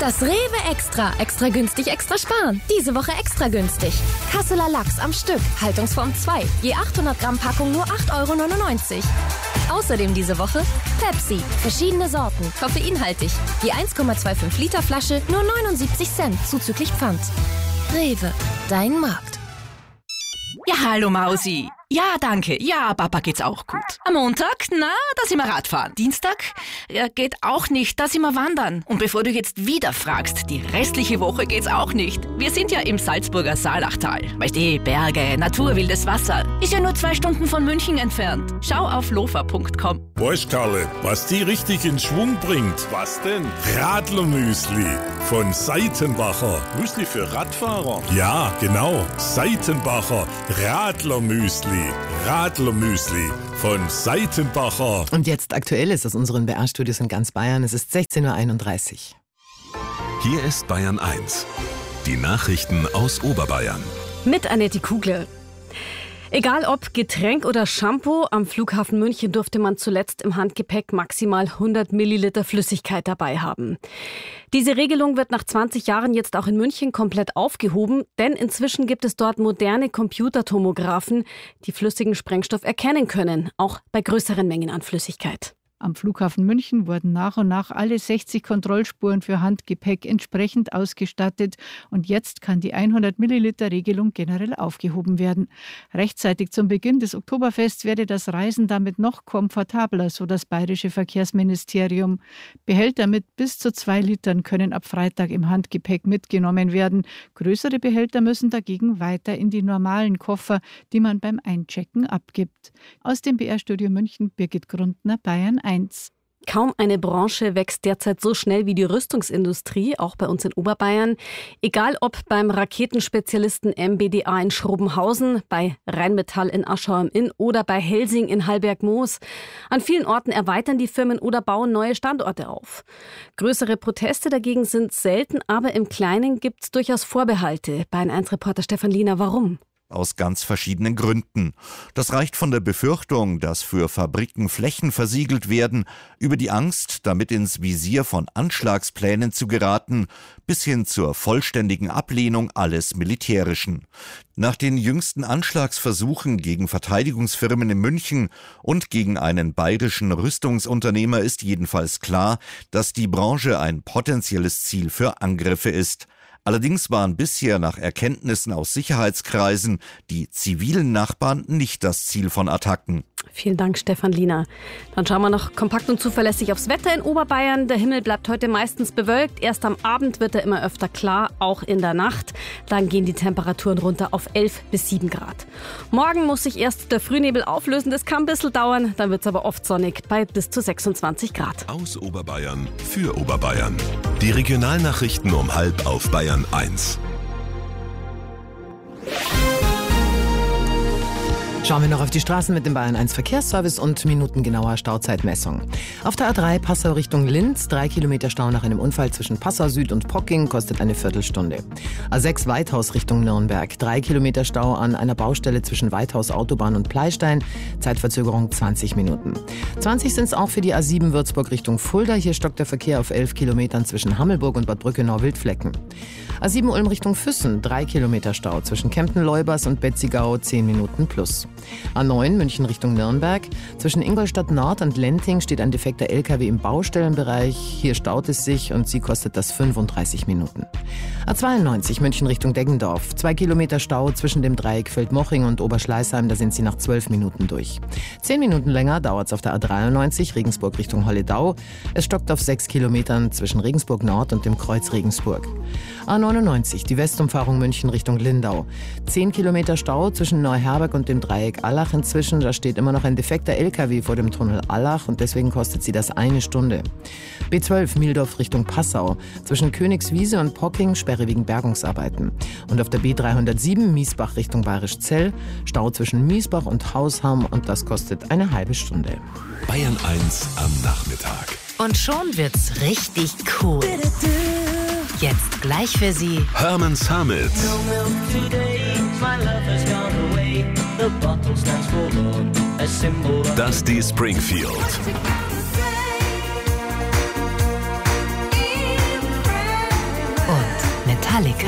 Das Rewe Extra. Extra günstig, extra sparen. Diese Woche extra günstig. Kasseler Lachs am Stück. Haltungsform 2. Je 800 Gramm Packung nur 8,99 €. Außerdem diese Woche Pepsi. Verschiedene Sorten. Koffeinhaltig. Je 1,25 Liter Flasche nur 79 Cent. Zuzüglich Pfand. Rewe. Dein Markt. Ja, hallo Mausi. Ja, danke. Ja, Papa geht's auch gut. Am Montag, da sind wir Radfahren. Dienstag, geht auch nicht, da sind wir wandern. Und bevor du jetzt wieder fragst, die restliche Woche geht's auch nicht. Wir sind ja im Salzburger Saalachtal. Weißt du, Berge, Natur, wildes Wasser. Ist ja nur 2 Stunden von München entfernt. Schau auf lofa.com. Weißt Karle, was die richtig in Schwung bringt? Was denn? Radlermüsli von Seitenbacher. Müsli für Radfahrer? Ja, genau. Seitenbacher Radlermüsli. Radlermüsli von Seitenbacher. Und jetzt Aktuelles aus unseren BR-Studios in ganz Bayern. Es ist 16:31 Uhr. Hier ist Bayern 1. Die Nachrichten aus Oberbayern. Mit Annette Kugler. Egal ob Getränk oder Shampoo, am Flughafen München durfte man zuletzt im Handgepäck maximal 100 Milliliter Flüssigkeit dabei haben. Diese Regelung wird nach 20 Jahren jetzt auch in München komplett aufgehoben, denn inzwischen gibt es dort moderne Computertomographen, die flüssigen Sprengstoff erkennen können, auch bei größeren Mengen an Flüssigkeit. Am Flughafen München wurden nach und nach alle 60 Kontrollspuren für Handgepäck entsprechend ausgestattet und jetzt kann die 100-Milliliter-Regelung generell aufgehoben werden. Rechtzeitig zum Beginn des Oktoberfests werde das Reisen damit noch komfortabler, so das bayerische Verkehrsministerium. Behälter mit bis zu 2 Litern können ab Freitag im Handgepäck mitgenommen werden. Größere Behälter müssen dagegen weiter in die normalen Koffer, die man beim Einchecken abgibt. Aus dem BR-Studio München, Birgit Grundner, Bayern 1. Kaum eine Branche wächst derzeit so schnell wie die Rüstungsindustrie, auch bei uns in Oberbayern. Egal ob beim Raketenspezialisten MBDA in Schrobenhausen, bei Rheinmetall in Aschau am Inn oder bei Helsing in Hallberg-Moos. An vielen Orten erweitern die Firmen oder bauen neue Standorte auf. Größere Proteste dagegen sind selten, aber im Kleinen gibt es durchaus Vorbehalte. Bayern 1-Reporter Stefan Liener, warum? Aus ganz verschiedenen Gründen. Das reicht von der Befürchtung, dass für Fabriken Flächen versiegelt werden, über die Angst, damit ins Visier von Anschlagsplänen zu geraten, bis hin zur vollständigen Ablehnung alles Militärischen. Nach den jüngsten Anschlagsversuchen gegen Verteidigungsfirmen in München und gegen einen bayerischen Rüstungsunternehmer ist jedenfalls klar, dass die Branche ein potenzielles Ziel für Angriffe ist. Allerdings waren bisher nach Erkenntnissen aus Sicherheitskreisen die zivilen Nachbarn nicht das Ziel von Attacken. Vielen Dank, Stefan Liener. Dann schauen wir noch kompakt und zuverlässig aufs Wetter in Oberbayern. Der Himmel bleibt heute meistens bewölkt. Erst am Abend wird er immer öfter klar, auch in der Nacht. Dann gehen die Temperaturen runter auf 11 bis 7 Grad. Morgen muss sich erst der Frühnebel auflösen. Das kann ein bisschen dauern. Dann wird es aber oft sonnig bei bis zu 26 Grad. Aus Oberbayern für Oberbayern. Die Regionalnachrichten um 12:30 auf Bayern 1. Schauen wir noch auf die Straßen mit dem Bayern 1 Verkehrsservice und minutengenauer Stauzeitmessung. Auf der A3 Passau Richtung Linz, 3 Kilometer Stau nach einem Unfall zwischen Passau Süd und Pocking, kostet eine Viertelstunde. A6 Weithaus Richtung Nürnberg, 3 Kilometer Stau an einer Baustelle zwischen Weithaus Autobahn und Pleistein, Zeitverzögerung 20 Minuten. 20 sind es auch für die A7 Würzburg Richtung Fulda, hier stockt der Verkehr auf 11 Kilometern zwischen Hammelburg und Bad Brückenau-Wildflecken. A7 Ulm Richtung Füssen, 3 Kilometer Stau zwischen Kempten-Leubers und Betzigau, 10 Minuten plus. A9 München Richtung Nürnberg. Zwischen Ingolstadt Nord und Lenting steht ein defekter LKW im Baustellenbereich. Hier staut es sich und sie kostet das 35 Minuten. A92 München Richtung Deggendorf. 2 Kilometer Stau zwischen dem Dreieck Feldmoching und Oberschleißheim. Da sind sie nach 12 Minuten durch. 10 Minuten länger dauert es auf der A93 Regensburg Richtung Holledau. Es stockt auf 6 Kilometern zwischen Regensburg Nord und dem Kreuz Regensburg. A99 die Westumfahrung München Richtung Lindau. 10 Kilometer Stau zwischen Neuherberg und dem Dreieck Allach inzwischen. Da steht immer noch ein defekter LKW vor dem Tunnel Allach und deswegen kostet sie das 1 Stunde. B12 Mihldorf Richtung Passau. Zwischen Königswiese und Pocking Sperre wegen Bergungsarbeiten. Und auf der B307 Miesbach Richtung Bayerisch Zell. Stau zwischen Miesbach und Hausham und das kostet eine halbe Stunde. Bayern 1 am Nachmittag. Und schon wird's richtig cool. Jetzt gleich für Sie Herman's Hermits. Dusty Springfield. Metallica.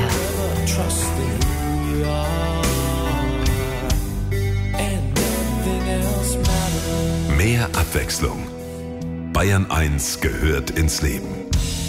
Mehr Abwechslung. Bayern 1 gehört ins Leben.